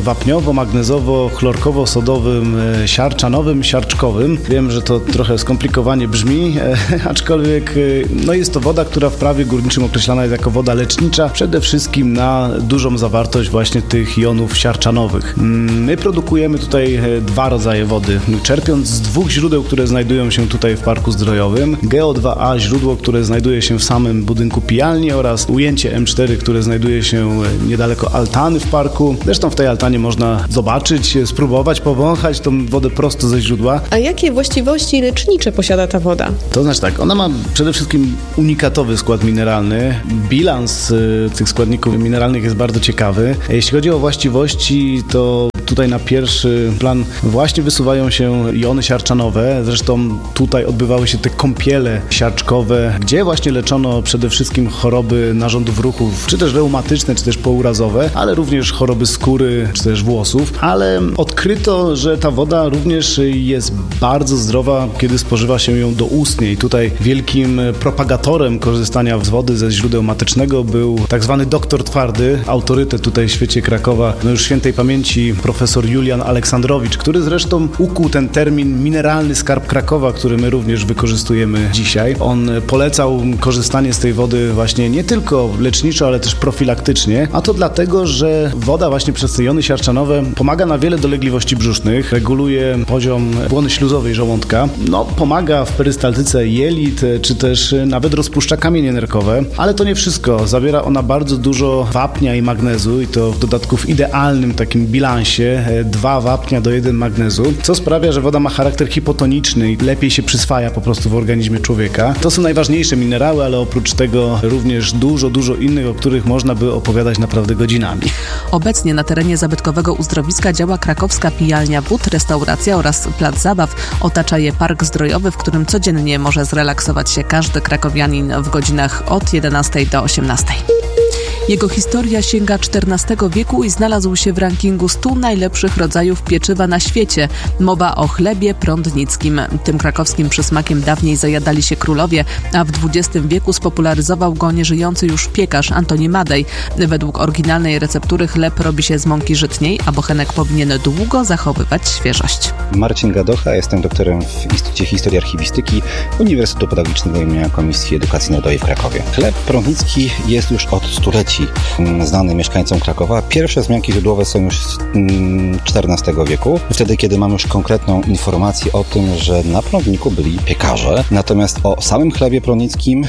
wapniowo-magnezowo-chlorkowo-sodowym, siarczanowym, siarczkowym. Wiem, że to trochę skomplikowanie brzmi, aczkolwiek no jest to woda, która w prawie górniczym określana jest jako woda lecznicza, przede wszystkim na dużą zawartość właśnie tych jonów siarczanowych. My produkujemy tutaj dwa rodzaje wody, czerpiąc z dwóch źródeł, które znajdują się tutaj w Parku Zdrojowym. G O dwa A, źródło, które znajduje się w samym budynku pijalni oraz ujęcie M cztery, które znajduje się niedaleko altany w parku. Zresztą w tej altanie można zobaczyć, spróbować, powąchać tą wodę prosto ze źródła. A jakie właściwości lecznicze posiada ta woda? To znaczy tak, ona ma przede wszystkim unikatowy skład mineralny. Bilans y, tych składników mineralnych jest bardzo ciekawy. Jeśli chodzi o właściwości, to tutaj na pierwszy plan właśnie wysuwają się jony siarczanowe. Zresztą tutaj odbywały się te kąpiele siarczkowe, gdzie właśnie leczono przede wszystkim choroby narządów ruchów, czy też reumatyczne, czy też pourazowe, ale również choroby skóry, czy też włosów. Ale odkryto, że ta woda również jest bardzo zdrowa, kiedy spożywa się ją doustnie. I tutaj wielkim propagatorem korzystania z wody ze źródeł matecznego był tak zwany doktor Twardy, autorytet tutaj w świecie Krakowa, no już świętej pamięci profesor Julian Aleksandrowicz, który zresztą ukuł ten termin mineralny skarb Krakowa, który my również wykorzystujemy dzisiaj. On polecał korzystanie z tej wody właśnie nie tylko leczniczo, ale też profilaktycznie, a to dlatego, że woda właśnie przez te jony siarczanowe pomaga na wiele dolegliwości brzusznych, reguluje poziom błony śluzowej żołądka, no pomaga w perystaltyce jelit, czy też nawet rozpuszcza kamienie nerkowe, ale to nie wszystko. Zawiera ona bardzo dużo wapnia i magnezu i to w dodatku w idealnym takim bilansie dwa wapnia do jeden magnezu, co sprawia, że woda ma charakter hipotoniczny i lepiej się przyswaja po prostu w organizmie człowieka. To są najważniejsze minerały, ale oprócz tego również dużo, dużo innych, o których można by opowiadać naprawdę godzinami. Obecnie na terenie zabytkowego uzdrowiska działa krakowska pijalnia wód, restauracja oraz plac zabaw. Otacza je Park Zdrojowy, w którym codziennie może zrelaksować się każdy krakowianin w godzinach od jedenastej do osiemnastej. Jego historia sięga czternastego wieku i znalazł się w rankingu stu najlepszych rodzajów pieczywa na świecie. Mowa o chlebie prądnickim. Tym krakowskim przysmakiem dawniej zajadali się królowie, a w dwudziestym wieku spopularyzował go nieżyjący już piekarz Antoni Madej. Według oryginalnej receptury chleb robi się z mąki żytniej, a bochenek powinien długo zachowywać świeżość. Marcin Gadocha, jestem doktorem w Instytucie Historii Archiwistyki Uniwersytetu Pedagogicznego imienia Komisji Edukacji Narodowej w Krakowie. Chleb prądnicki jest już od stuleci znany mieszkańcom Krakowa. Pierwsze wzmianki źródłowe są już z czternastego wieku, wtedy kiedy mamy już konkretną informację o tym, że na prądniku byli piekarze. Natomiast o samym chlebie prądnickim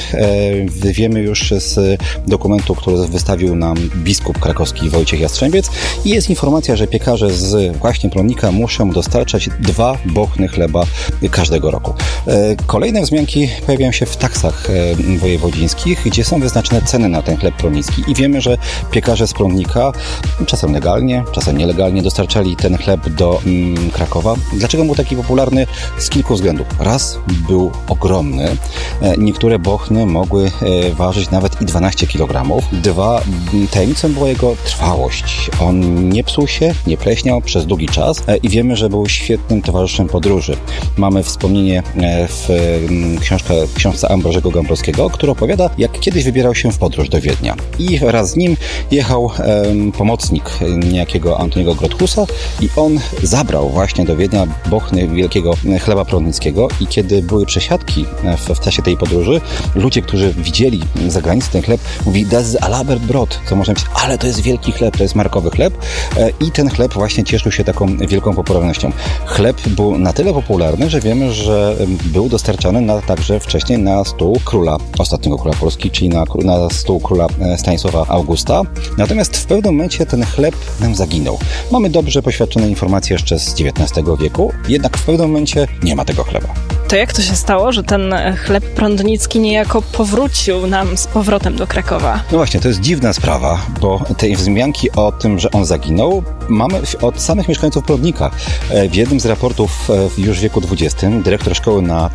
e, wiemy już z dokumentu, który wystawił nam biskup krakowski Wojciech Jastrzębiec i jest informacja, że piekarze z właśnie prądnika muszą dostarczać dwa bochny chleba każdego roku. E, kolejne wzmianki pojawiają się w taksach e, wojewodzińskich, gdzie są wyznaczone ceny na ten chleb prądnicki i wiemy, że piekarze z prądnika czasem legalnie, czasem nielegalnie dostarczali ten chleb do mm, Krakowa. Dlaczego był taki popularny? Z kilku względów. Raz, był ogromny. E, niektóre bochny mogły e, ważyć nawet i dwanaście kilogramów. Dwa, tajemnicą była jego trwałość. On nie psuł się, nie pleśniał przez długi czas e, i wiemy, że był świetnym towarzyszem podróży. Mamy wspomnienie e, w e, książka, książce Ambrożego Gambrowskiego, który opowiada, jak kiedyś wybierał się w podróż do Wiednia. I wraz z nim jechał e, pomocnik niejakiego Antoniego Grothusa i on zabrał właśnie do Wiednia bochny wielkiego chleba prądnickiego i kiedy były przesiadki w, w czasie tej podróży, ludzie, którzy widzieli za granicą ten chleb, mówili, das ist Alaberbrot, co można powiedzieć, ale to jest wielki chleb, to jest markowy chleb e, i ten chleb właśnie cieszył się taką wielką popularnością. Chleb był na tyle popularny, że wiemy, że był dostarczany na, także wcześniej na stół króla, ostatniego króla Polski, czyli na, na stół króla Stanisława królowa Augusta. Natomiast w pewnym momencie ten chleb nam zaginął. Mamy dobrze poświadczone informacje jeszcze z dziewiętnastego wieku, jednak w pewnym momencie nie ma tego chleba. To jak to się stało, że ten chleb prądnicki niejako powrócił nam z powrotem do Krakowa? No właśnie, to jest dziwna sprawa, bo te wzmianki o tym, że on zaginął, mamy od samych mieszkańców Prądnika. W jednym z raportów już w wieku dwudziestym dyrektor szkoły na